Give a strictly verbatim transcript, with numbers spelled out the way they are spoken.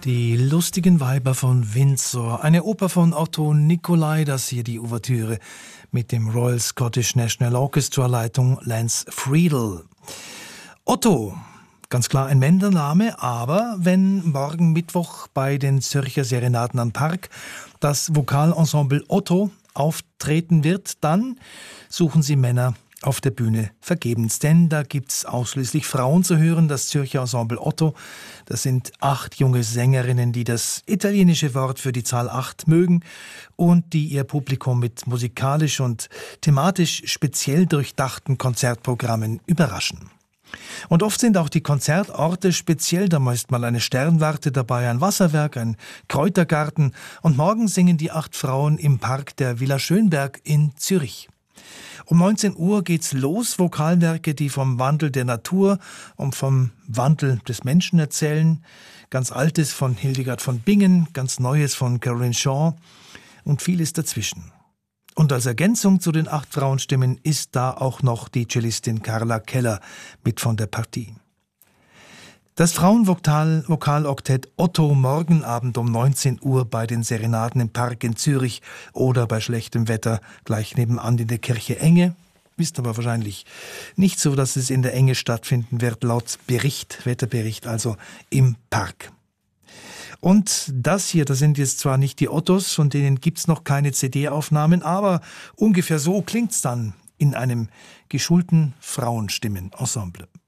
Die lustigen Weiber von Windsor, eine Oper von Otto Nicolai, das hier die Ouvertüre mit dem Royal Scottish National Orchestra Leitung Lance Friedel. Otto, ganz klar ein Männername, aber wenn morgen Mittwoch bei den Zürcher Serenaden am Park das Vokalensemble Otto auftreten wird, dann suchen sie Männer auf der Bühne vergebens, denn da gibt's ausschließlich Frauen zu hören. Das Zürcher Ensemble Otto, das sind acht junge Sängerinnen, die das italienische Wort für die Zahl acht mögen und die ihr Publikum mit musikalisch und thematisch speziell durchdachten Konzertprogrammen überraschen. Und oft sind auch die Konzertorte speziell, da meist mal eine Sternwarte dabei, ein Wasserwerk, ein Kräutergarten, und morgen singen die acht Frauen im Park der Villa Schönberg in Zürich. Um neunzehn Uhr geht's los, Vokalwerke, die vom Wandel der Natur und vom Wandel des Menschen erzählen. Ganz Altes von Hildegard von Bingen, ganz Neues von Caroline Shaw und vieles dazwischen. Und als Ergänzung zu den acht Frauenstimmen ist da auch noch die Cellistin Carla Keller mit von der Partie. Das Frauenvokaloktett Otto morgen Abend um neunzehn Uhr bei den Serenaden im Park in Zürich oder bei schlechtem Wetter gleich nebenan in der Kirche Enge. Ist aber wahrscheinlich nicht so, dass es in der Enge stattfinden wird, laut Bericht, Wetterbericht, also im Park. Und das hier, das sind jetzt zwar nicht die Ottos, von denen gibt's noch keine C D-Aufnahmen, aber ungefähr so klingt's dann in einem geschulten Frauenstimmenensemble.